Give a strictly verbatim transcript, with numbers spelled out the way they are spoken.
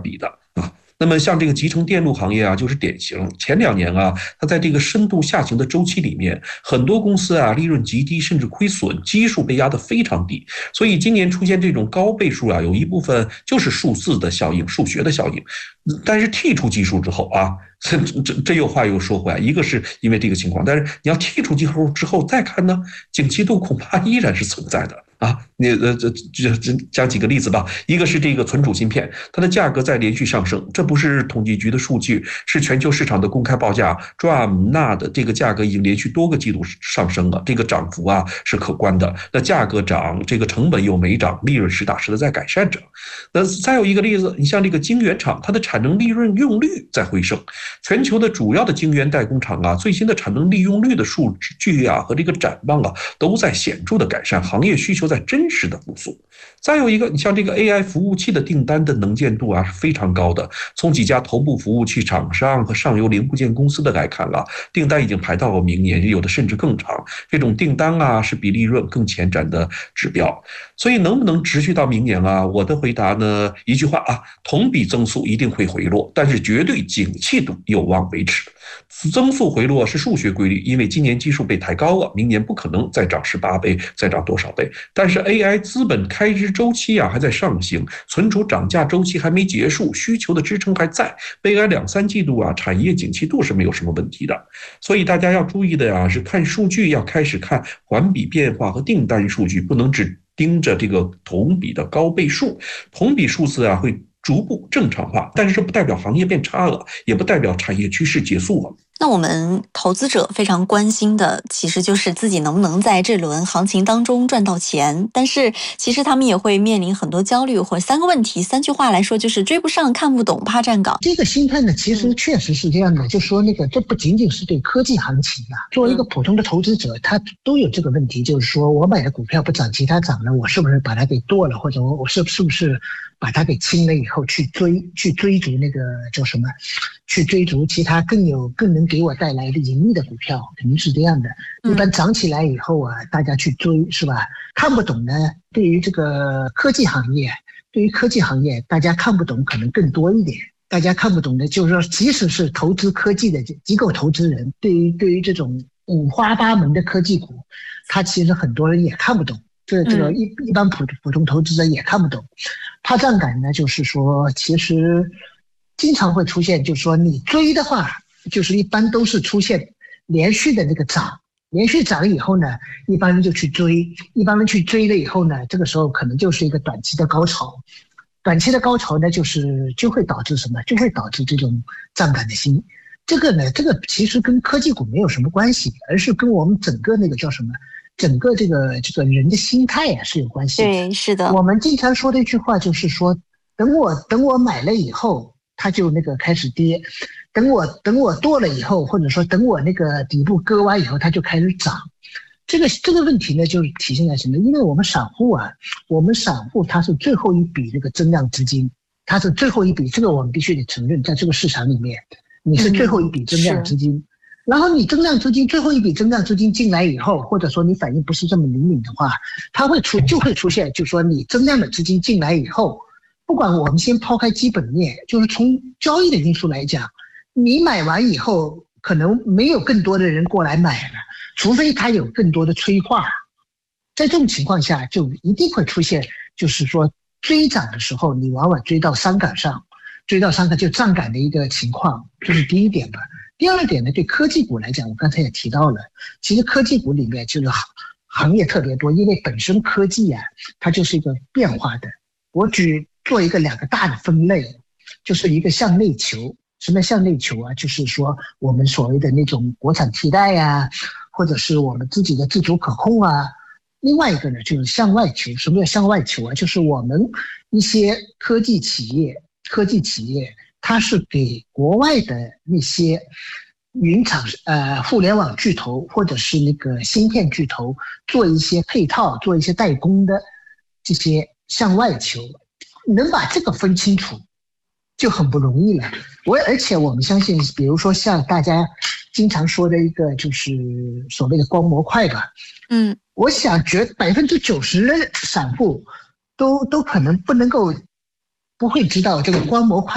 比的啊。那么像这个集成电路行业啊，就是典型。前两年啊，它在这个深度下行的周期里面，很多公司啊利润极低，甚至亏损，基数被压得非常低。所以今年出现这种高倍数啊，有一部分就是数字的效应、数学的效应。但是剔除基数之后啊，这这这又话又说回来，一个是因为这个情况，但是你要剔除基数之后再看呢，景气度恐怕依然是存在的。啊，你呃这这这讲几个例子吧。一个是这个存储芯片，它的价格在连续上升，这不是统计局的数据，是全球市场的公开报价。D R A M 那的这个价格已经连续多个季度上升了，这个涨幅啊是可观的。那价格涨，这个成本又没涨，利润实打实的在改善着。那再有一个例子，你像这个晶圆厂，它的产能利润用率在回升，全球的主要的晶圆代工厂啊，最新的产能利用率的数据啊和这个展望啊都在显著的改善，行业需求在真实的复苏。再有一个，你像这个 A I 服务器的订单的能见度啊是非常高的，从几家头部服务器厂商和上游零部件公司的来看啊，订单已经排到明年，有的甚至更长。这种订单啊是比利润更前瞻的指标。所以能不能持续到明年啊？我的回答呢，一句话啊，同比增速一定会回落，但是绝对景气度有望维持。增速回落是数学规律，因为今年基数被抬高了，明年不可能再涨十八倍，再涨多少倍。但是 A I 资本开支周期啊还在上行，存储涨价周期还没结束，需求的支撑还在，未来两三季度啊产业景气度是没有什么问题的。所以大家要注意的呀、啊、是看数据要开始看环比变化和订单数据，不能只盯着这个同比的高倍数，同比数字啊会逐步正常化，但是这不代表行业变差了，也不代表产业趋势结束了。 那我们投资者非常关心的，其实就是自己能不能在这轮行情当中赚到钱。但是其实他们也会面临很多焦虑，或三个问题，三句话来说就是追不上、看不懂、怕站岗。 这个心态呢，其实确实是这样的，嗯、就说那个这不仅仅是对科技行情啊，作为一个普通的投资者，他都有这个问题，就是说我买的股票不涨，其他涨了，我是不是把它给剁了，或者我我是是不是把它给清了以后去追去追逐那个叫什么，去追逐其他更有更能给我带来的盈利的股票，肯定是这样的。一般涨起来以后啊，大家去追是吧？看不懂呢，对于这个科技行业，对于科技行业，大家看不懂可能更多一点。大家看不懂的，就是说，即使是投资科技的机构投资人，对于对于这种五花八门的科技股，他其实很多人也看不懂。这这个一一般普普通投资者也看不懂。怕站岗呢，就是说，其实经常会出现，就是说你追的话，就是一般都是出现连续的那个涨，连续涨以后呢，一般人就去追，一般人去追了以后呢，这个时候可能就是一个短期的高潮，短期的高潮呢，就是就会导致什么？就会导致这种站岗的心。这个呢，这个其实跟科技股没有什么关系，而是跟我们整个那个叫什么？整个这个这个人的心态啊是有关系的。 对，是的。 我们经常说的一句话就是说，等我等我买了以后，它就那个开始跌；等我等我剁了以后，或者说等我那个底部割完以后，它就开始涨。这个这个问题呢，就体现在什么？因为我们散户啊，我们散户它是最后一笔这个增量资金，它是最后一笔，这个我们必须得承认，在这个市场里面，你是最后一笔增量资金。嗯，然后你增量资金最后一笔增量资金进来以后，或者说你反应不是这么灵敏的话，它会出就会出现，就是说你增量的资金进来以后，不管我们先抛开基本面，就是从交易的因素来讲，你买完以后可能没有更多的人过来买了，除非它有更多的催化。在这种情况下，就一定会出现，就是说追涨的时候，你往往追到山岗上，追到山岗就站岗的一个情况，这是第一点吧。第二点呢，对科技股来讲，我刚才也提到了，其实科技股里面就是行业特别多，因为本身科技啊，它就是一个变化的。我举做一个两个大的分类，就是一个向内求。什么向内求啊？就是说我们所谓的那种国产替代啊，或者是我们自己的自主可控啊。另外一个呢，就是向外求。什么叫向外求啊？就是我们一些科技企业，科技企业。它是给国外的那些云厂、呃互联网巨头或者是那个芯片巨头做一些配套、做一些代工的这些向外求，能把这个分清楚就很不容易了。我而且我们相信，比如说像大家经常说的一个就是所谓的光模块吧， 嗯， 我想觉百分之九十的散户都都可能不能够不会知道这个光模块。